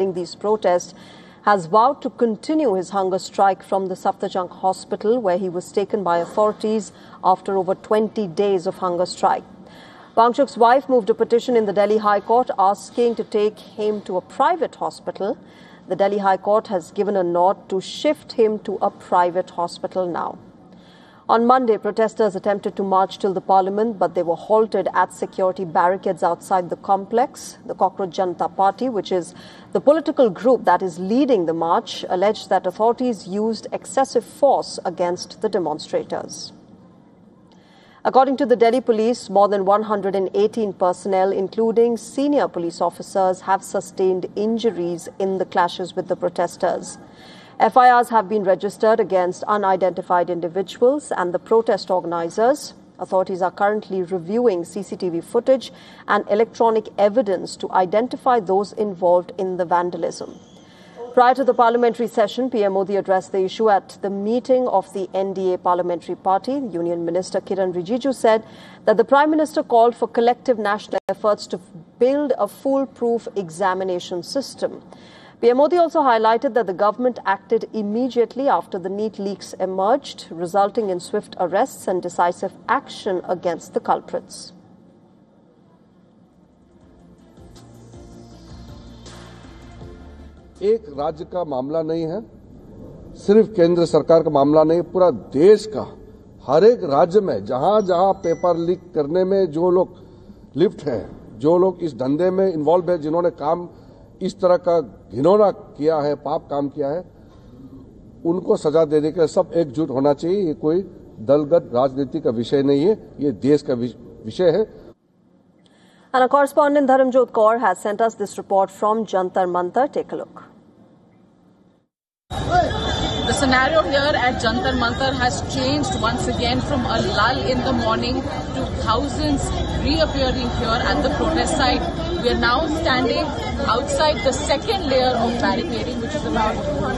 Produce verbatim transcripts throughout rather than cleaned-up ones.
during these protests, has vowed to continue his hunger strike from the Safdarjung hospital, where he was taken by authorities after over twenty days of hunger strike. Wangchuk's wife moved a petition in the Delhi High Court asking to take him to a private hospital. The Delhi High Court has given a nod to shift him to a private hospital now. On Monday, protesters attempted to march till the parliament, but they were halted at security barricades outside the complex. The Cockroach Janata Party, which is the political group that is leading the march, alleged that authorities used excessive force against the demonstrators. According to the Delhi police, more than one hundred eighteen personnel, including senior police officers, have sustained injuries in the clashes with the protesters. F I Rs have been registered against unidentified individuals and the protest organizers. Authorities are currently reviewing C C T V footage and electronic evidence to identify those involved in the vandalism. Prior to the parliamentary session, P M Modi addressed the issue at the meeting of the N D A parliamentary party. Union Minister Kiran Rijiju said that the Prime Minister called for collective national efforts to build a foolproof examination system. P M Modi also highlighted that the government acted immediately after the NEET leaks emerged, resulting in swift arrests and decisive action against the culprits. एक राज्य का मामला नहीं है, सिर्फ केंद्र सरकार का मामला नहीं, पूरा देश का हर एक राज्य में जहां जहां पेपर लीक करने में जो लोग लिप्त हैं, जो लोग इस धंधे में इन्वॉल्व है, जिन्होंने काम इस तरह का घिनौना किया है, पाप काम किया है, उनको सजा देने के लिए सब एकजुट होना चाहिए। ये कोई दलगत राजनीति का विषय नहीं है, ये देश का विषय है। And our correspondent Dharamjot Kaur has sent us this report from Jantar Mantar. Take a look. The scenario here at Jantar Mantar has changed once again from a lull in the morning to thousands reappearing here at the protest site. We are now standing outside the second layer of barricading, which is about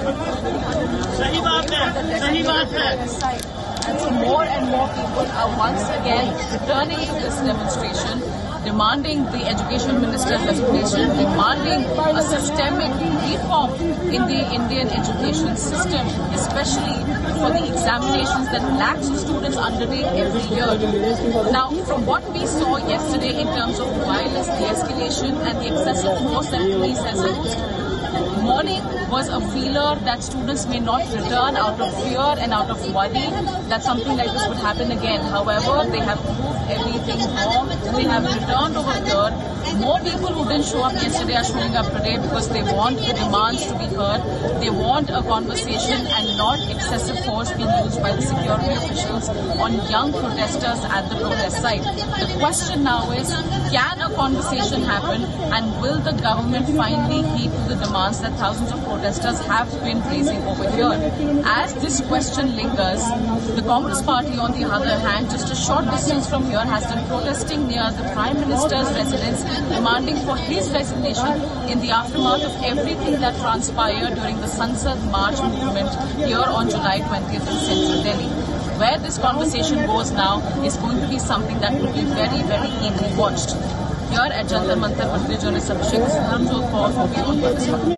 and so more and more people are once again returning to this demonstration, demanding the Education Minister's resignation, demanding a systemic reform in the Indian education system, especially for the examinations that lakhs of students undertake every year. Now, from what we saw yesterday in terms of violence, de-escalation and the excessive force that police has used, morning was a feeler that students may not return out of fear and out of worry that something like this would happen again. However, they have proved everything wrong. They have returned over here. More people who didn't show up yesterday are showing up today because they want the demands to be heard. They want a conversation and not excessive force being used by the security officials on young protesters at the protest site. The question now is, can a conversation happen and will the government finally heed to the demands that thousands of protesters have been raising over here? As this question lingers, the Congress party, on the other hand, just a short distance from here, has been protesting near the Prime Minister's residence, demanding for his resignation in the aftermath of everything that transpired during the Sansad March movement here on July twentieth in central Delhi. Where this conversation goes now is going to be something that will be very, very keenly watched. Here at Jantar Mantar, political journalist Abhishek Dharamjot Kaur for Beyond Pakistan.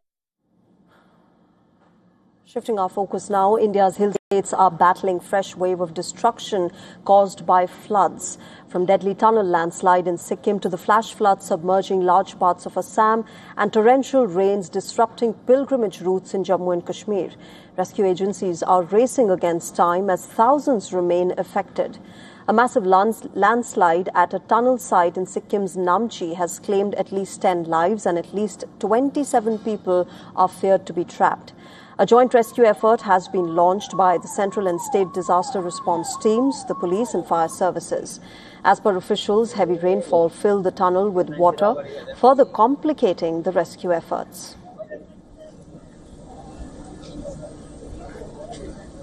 Shifting our focus now, India's hill states are battling fresh wave of destruction caused by floods. From deadly tunnel landslide in Sikkim to the flash floods submerging large parts of Assam and torrential rains disrupting pilgrimage routes in Jammu and Kashmir. Rescue agencies are racing against time as thousands remain affected. A massive landslide at a tunnel site in Sikkim's Namchi has claimed at least ten lives and at least twenty-seven people are feared to be trapped. A joint rescue effort has been launched by the central and state disaster response teams, the police and fire services. As per officials, heavy rainfall filled the tunnel with water, further complicating the rescue efforts.